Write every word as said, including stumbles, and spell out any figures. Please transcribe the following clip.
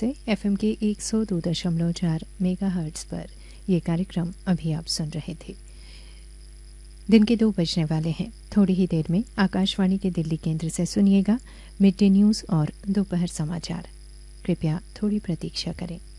से एफएम के एक सौ दो दशमलव चार मेगाहर्ट्ज़ पर ये कार्यक्रम अभी आप सुन रहे थे। दिन के दो बजने वाले हैं। थोड़ी ही देर में आकाशवाणी के दिल्ली केंद्र से सुनिएगा मिड डे न्यूज़ और दोपहर समाचार। कृपया थोड़ी प्रतीक्षा करें।